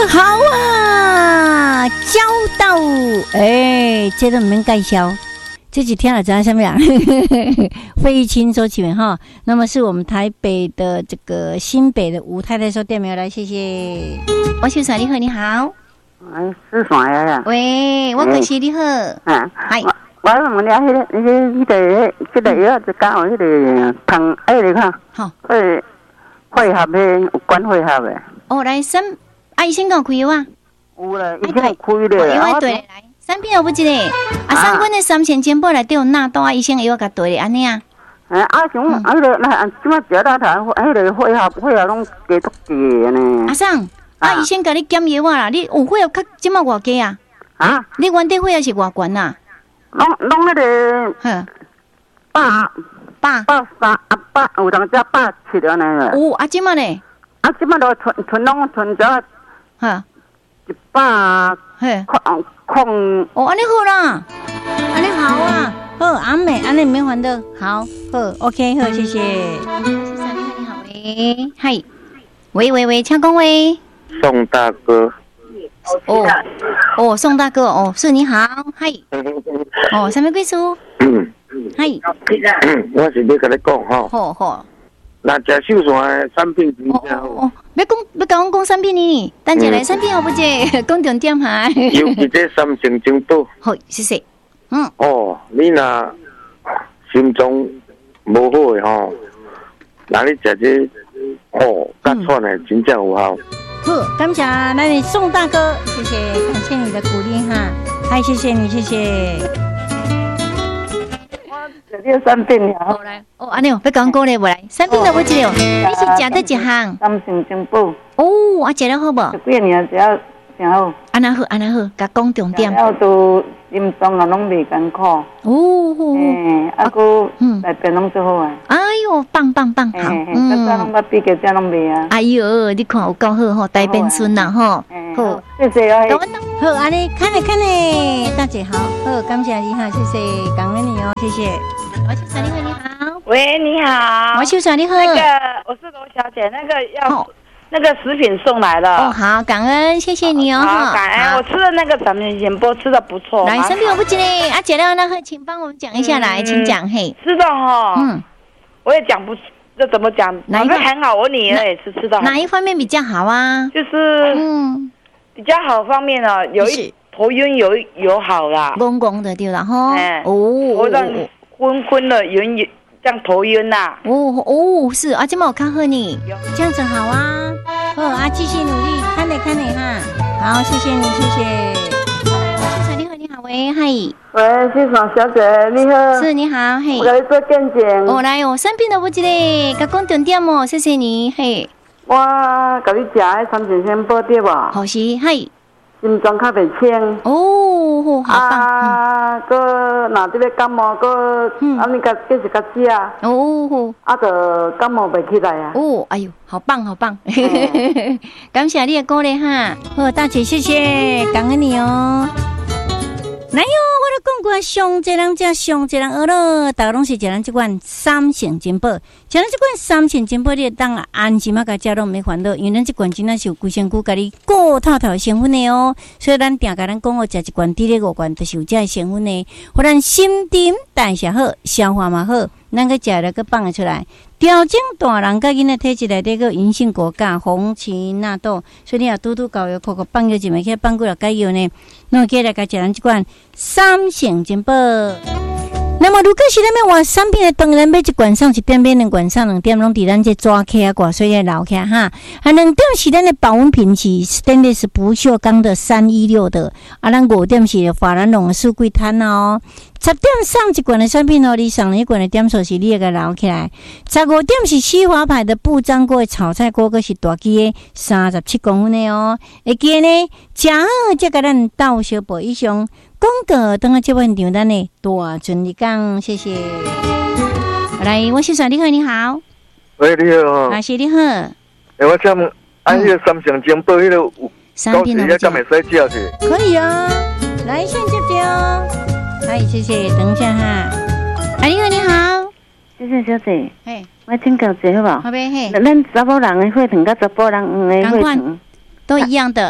好啊，交到这都唔免介绍。这几天了，知道什么呀？费玉清周启源哈，那么是我们台北的这个新北的吴太太说店名来，谢谢。我秀才你好，你好。 是啥呀？ 喂，我可是你好。 嗨。我问你迄个药就讲迄个糖，你看，好，配合的有关配合的。 哦，来医生讲开药啊？ 有啦，已经开了。 药对来，产品有不一个？三款的3000健保内底有纳多医生药甲对的安尼啊？ 像迄个那即马食到头，迄个配合拢加足济呢。 阿桑，医生甲你减药啊啦？你有配合较即马偌低啊？你原底配合是偌悬啊？ 拢那个130有当只170了呢。 有即马咧？ 即马都存只100控。 安尼好啦，安尼好啊，好阿美，安尼唔免烦恼，好 ，OK， 好，谢谢。先生你好喂，嗨，喂，请讲喂。 宋大哥。 宋大哥，是你好，嗨。什么贵数？嗨。 我是要跟你讲吼。 好。 那吃秀山的产品真正好。 要甲我讲产品呢？等一下产品好不济，讲重点哈。 尤其这3000金宝。 好，谢谢。 你若心中无好的吼，那你食这甲喘的真正有效。 好，感谢咱的宋大哥，谢谢，感谢你的鼓励哈，嗨，谢谢你，谢谢。 我食这产品了。 好来，安尼要讲过咧，无来，产品都不知道，你是食得一项 ？3000金宝。 食了好无？ 几年食了真好。 安那好，甲讲重点。 了都心脏啊，拢袂艰苦。内边拢最好啊。 哎呦，棒，好。 早拢捌比个这拢袂啊。 哎呦，你看有够好吼，大变孙啦吼。好， 谢谢啊。 好，安尼看咧，大姐好，好，感谢你哈，谢谢，感恩你哦，谢谢。我秀才你好，你好。 喂，你好。 我秀才你好。 我是罗小姐，那个食品送来了。 好，感恩，谢谢你哦。 好，感恩。我吃的那个3000健保吃的不错。 来，产品我不记嘞，姐了那请帮我们讲一下来，请讲嘿。 吃的哈，我也讲不，这怎么讲？哪个很好？我女儿也是吃的。 哪一方面比较好啊？ 就是比较好方面呢，有一头晕有好啦， 懵的对了哈。 头让昏的晕。像头晕呐， 是啊，这么我看好你，这样子好啊，继续努力，看你哈，好，谢谢你，谢谢。你好，喂，嗨， 喂，秀爽小姐，你好， 是你好，嘿， 我来做见证。 来产品都不记得，甲讲重点哦，谢谢你，嘿。 我甲你食迄3000健保对无？ 好是，嘿。 心脏较袂清。 好棒。 若这个感冒，安尼继续吃啊。就感冒袂起来啊。 哎呦，好棒。感谢你的鼓励哈。好，大姐，谢谢，感恩你哦。来哟，我都讲过，上济人食，上济人学咯，大家拢是食咱这款3000健保，食咱这款3000健保，你当安心甲食拢没烦恼，因为咱这款真正是有规身躯甲你顾透透的成分的哦，所以咱定甲咱讲哦，食一罐滴咧5罐，就是有这个成分的，互咱心情代谢好，消化嘛好，咱个食了个放得出来。调整大人甲囡仔体质内底个银杏果苷、红荠纳豆，所以你若拄搞药，口放药一枚去放几落解药呢？那起来甲食咱这款3000健保。那么如果是咱要换产品的，当然买一罐送一点，买2罐送2点，拢伫咱这抓起啊，挂水来留起哈。2点是咱的保温瓶是 stainless 不锈钢的316的，咱5点是法兰绒的四季炭哦。10点送一罐的产品哦，你送一罐的点数是你个留起来。15点是西华牌的不粘锅的炒菜锅，个是大机的37公分的哦。会记呢，食好才甲咱倒小杯以上。广告等下接现场，咱的大顺利讲，谢谢。来，我秀才你好，你好。 喂，你好。 阿是你好。 我想按那个3000健保那个有高级的，敢会使借去？ 可以啊，来先接哦。哎，谢谢，等一下哈。你好，你好。 谢谢小姐。 嘿， 我请教一下好不好？ 好呗，嘿。 咱查甫人的血糖跟查甫人的血糖都一样的。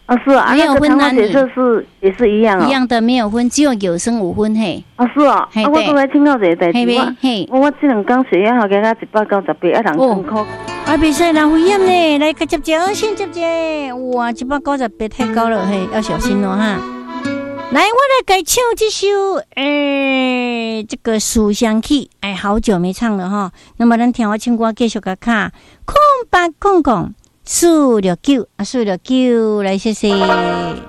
啊，是啊， 没有分男女， 也是一样哦， 一样的，没有分，只有有生无分嘿。 啊，是哦， 嘿， 我刚才听到这个代志，我这两天血压好加198，啊，人辛苦。 啊，袂使浪费盐呢，来个接接，先接接，哇，198太高了嘿，要小心哦哈。来，我来改唱这首这个《思乡曲》，好久没唱了哈。那么咱听我唱歌继续个卡，空白空空469啊，469来谢谢。